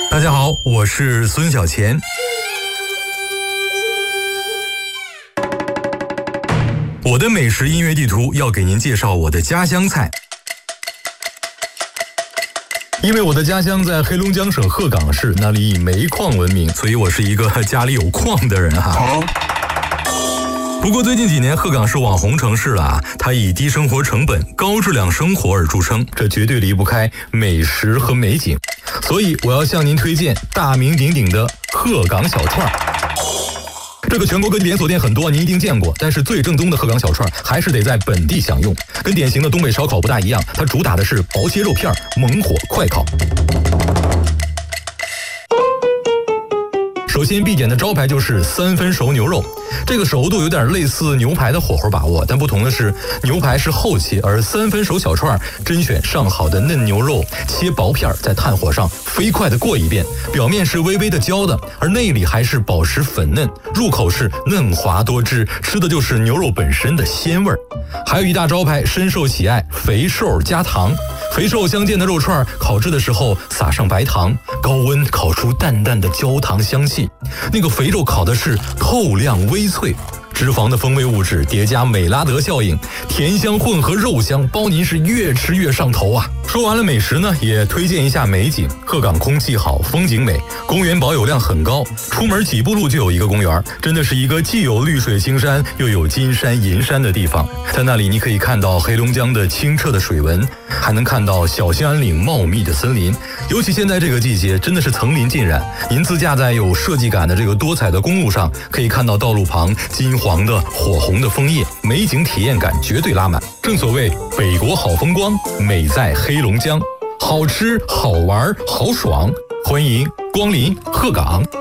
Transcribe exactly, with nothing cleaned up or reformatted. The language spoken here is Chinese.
大家好，我是孙小钱。我的美食音乐地图要给您介绍我的家乡菜。因为我的家乡在黑龙江省鹤岗市，那里以煤矿闻名，所以我是一个家里有矿的人哈、啊。不过最近几年鹤岗是网红城市了啊，它以低生活成本、高质量生活而著称，这绝对离不开美食和美景。所以我要向您推荐大名鼎鼎的鹤岗小串。这个全国各地连锁店很多，您一定见过，但是最正宗的鹤岗小串还是得在本地享用。跟典型的东北烧烤不大一样，它主打的是薄切肉片，猛火快烤。首先必点的招牌就是三分熟牛肉，这个熟度有点类似牛排的火候把握，但不同的是牛排是厚切，而三分熟小串甄选上好的嫩牛肉，切薄片，在炭火上飞快的过一遍，表面是微微的焦的，而内里还是宝石粉嫩，入口是嫩滑多汁，吃的就是牛肉本身的鲜味儿。还有一大招牌深受喜爱，肥瘦加糖。肥瘦相间的肉串烤制的时候撒上白糖，高温烤出淡淡的焦糖香气，那个肥肉烤的是透亮微脆，脂肪的风味物质叠加美拉德效应，甜香混合肉香，包您是越吃越上头啊！说完了美食呢，也推荐一下美景。鹤岗空气好，风景美，公园保有量很高，出门几步路就有一个公园，真的是一个既有绿水青山又有金山银山的地方。在那里你可以看到黑龙江的清澈的水纹，还能看到小兴安岭茂密的森林，尤其现在这个季节真的是层林尽染。您自驾在有设计感的这个多彩的公路上，可以看到道路旁金黄的火红的枫叶，美景体验感绝对拉满。正所谓北国好风光，美在黑龙江，好吃好玩好爽，欢迎光临鹤岗。